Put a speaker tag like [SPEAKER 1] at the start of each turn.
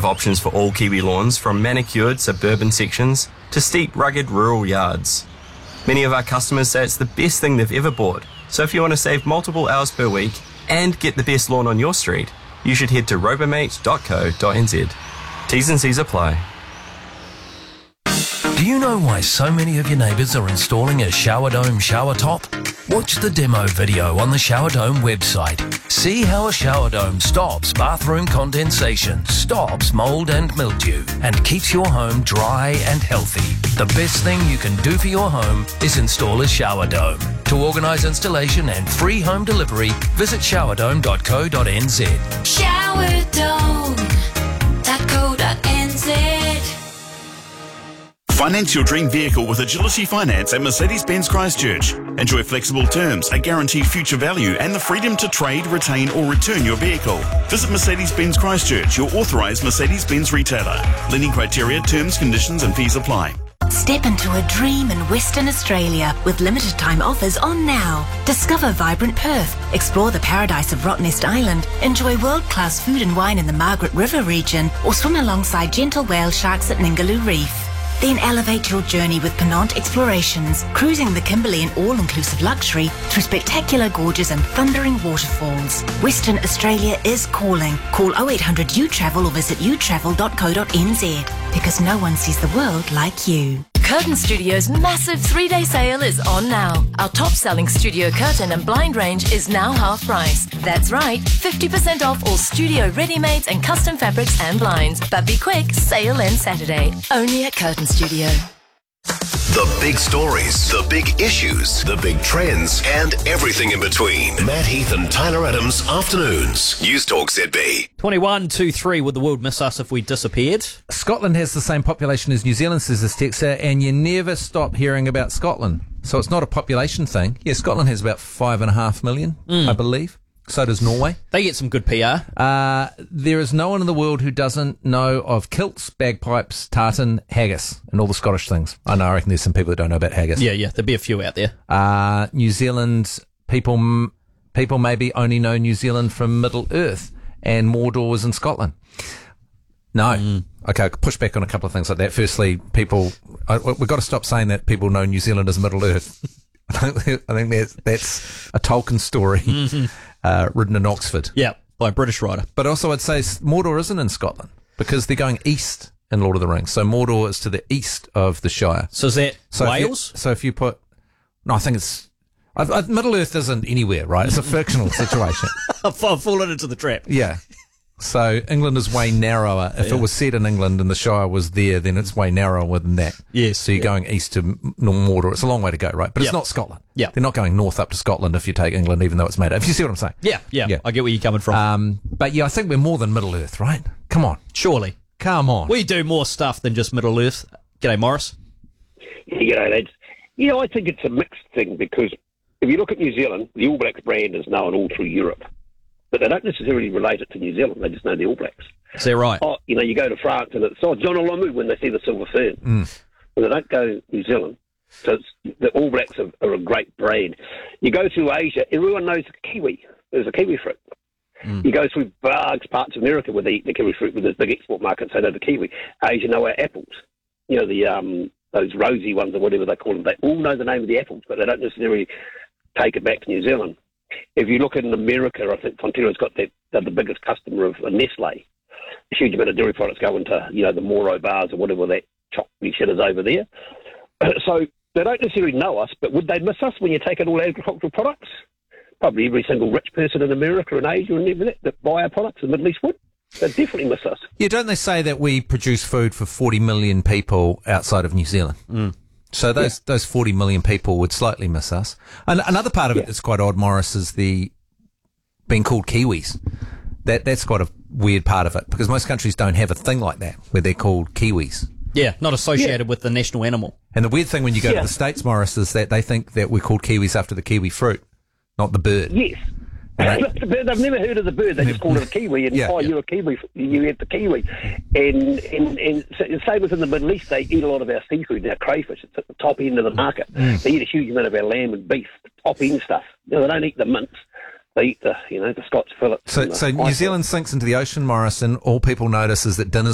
[SPEAKER 1] options for all Kiwi lawns, from manicured suburban sections to steep, rugged rural yards. Many of our customers say it's the best thing they've ever bought, so if you want to save multiple hours per week and get the best lawn on your street, you should head to robomate.co.nz. T's and C's apply.
[SPEAKER 2] Do you know why so many of your neighbours are installing a shower dome shower top? Watch the demo video on the Shower Dome website. See how a shower dome stops bathroom condensation, stops mould and mildew, and keeps your home dry and healthy. The best thing you can do for your home is install a shower dome. To organise installation and free home delivery, visit showerdome.co.nz.
[SPEAKER 3] Showerdome.co.nz.
[SPEAKER 4] Finance your dream vehicle with Agility Finance at Mercedes-Benz Christchurch. Enjoy flexible terms, a guaranteed future value, and the freedom to trade, retain, or return your vehicle. Visit Mercedes-Benz Christchurch, your authorised Mercedes-Benz retailer. Lending criteria, terms, conditions, and fees apply.
[SPEAKER 5] Step into a dream in Western Australia with limited time offers on now. Discover vibrant Perth, explore the paradise of Rottnest Island, enjoy world-class food and wine in the Margaret River region, or swim alongside gentle whale sharks at Ningaloo Reef. Then elevate your journey with Penant Explorations, cruising the Kimberley in all-inclusive luxury through spectacular gorges and thundering waterfalls. Western Australia is calling. Call 0800 U-Travel or visit utravel.co.nz, because no one sees the world like you.
[SPEAKER 6] Curtain Studio's massive 3-day sale is on now. Our top-selling studio curtain and blind range is now half price. That's right, 50% off all studio ready-mades and custom fabrics and blinds. But be quick, sale ends Saturday. Only at Curtain Studio.
[SPEAKER 7] The big stories, the big issues, the big trends, and everything in between. Matt Heath and Tyler Adams, Afternoons. News Talk ZB.
[SPEAKER 8] 2123, would the world miss us if we disappeared?
[SPEAKER 9] Scotland has the same population as New Zealand, says this texter, and you never stop hearing about Scotland. So it's not a population thing. Yeah, Scotland has about 5.5 million, I believe. So does Norway.
[SPEAKER 8] They get some good PR.
[SPEAKER 9] There is no one in the world who doesn't know of kilts, bagpipes, tartan, haggis, and all the Scottish things. I know, I reckon there's some people that don't know about haggis.
[SPEAKER 8] Yeah, there'll be a few out there.
[SPEAKER 9] New Zealand, people maybe only know New Zealand from Middle Earth, and Mordor was in Scotland. No. Okay, I'll push back on a couple of things like that. Firstly, we've got to stop saying that people know New Zealand as Middle Earth. I think that's a Tolkien story. Written in Oxford.
[SPEAKER 8] Yeah, by a British writer.
[SPEAKER 9] But also I'd say Mordor isn't in Scotland because they're going east in Lord of the Rings. So Mordor is to the east of the Shire.
[SPEAKER 8] So is that Wales?
[SPEAKER 9] If you put... No, I think it's... Middle Earth isn't anywhere, right? It's a fictional situation.
[SPEAKER 8] I've fallen into the trap.
[SPEAKER 9] Yeah. So England is way narrower. If it was set in England and the Shire was there, then it's way narrower than that.
[SPEAKER 8] Yes.
[SPEAKER 9] So you're going east to Mordor. It's a long way to go, right? But it's not Scotland.
[SPEAKER 8] Yeah.
[SPEAKER 9] They're not going north up to Scotland if you take England, even though it's made up. If you see what I'm saying.
[SPEAKER 8] Yeah. I get where you're coming from.
[SPEAKER 9] But yeah, I think we're more than Middle Earth, right? Come on.
[SPEAKER 8] Surely.
[SPEAKER 9] Come on.
[SPEAKER 8] We do more stuff than just Middle Earth. G'day, Morris.
[SPEAKER 10] Yeah, g'day, lads. Yeah, I think it's a mixed thing because if you look at New Zealand, the All Blacks brand is known all through Europe. But they don't necessarily relate it to New Zealand. They just know the All Blacks.
[SPEAKER 8] Is that right?
[SPEAKER 10] Oh, you go to France and it's John Olomu when they see the silver fern. But they don't go to New Zealand. So the All Blacks are a great brand. You go to Asia, everyone knows kiwi. There's a kiwi fruit. You go through large parts of America where they eat the kiwi fruit, with there's big export markets, they know the kiwi. Asia know our apples. Those rosy ones or whatever they call them. They all know the name of the apples, but they don't necessarily take it back to New Zealand. If you look in America, I think Fonterra's got they're the biggest customer of Nestle. A huge amount of dairy products go into, the Moro bars or whatever that chocolate shit is over there. So they don't necessarily know us, but would they miss us when you take in all agricultural products? Probably every single rich person in America and Asia and everything that buy our products, the Middle East would. They definitely miss us.
[SPEAKER 9] Yeah, don't they say that we produce food for 40 million people outside of New Zealand? So those 40 million people would slightly miss us. And another part of it that's quite odd, Morris, is the being called Kiwis. That's quite a weird part of it because most countries don't have a thing like that where they're called Kiwis.
[SPEAKER 8] Yeah, not associated with the national animal.
[SPEAKER 9] And the weird thing when you go to the States, Morris, is that they think that we're called Kiwis after the kiwi fruit, not the bird.
[SPEAKER 10] Yes. They've never heard of the bird. They just call it a kiwi, and you're a kiwi. You have the kiwi, and same as in the Middle East, they eat a lot of our seafood, our crayfish. It's at the top end of the market. They eat a huge amount of our lamb and beef, the top end stuff. They don't eat the mince. They eat the Scots fillet.
[SPEAKER 9] So New Zealand sinks into the ocean, Morris, and all people notice is that dinner's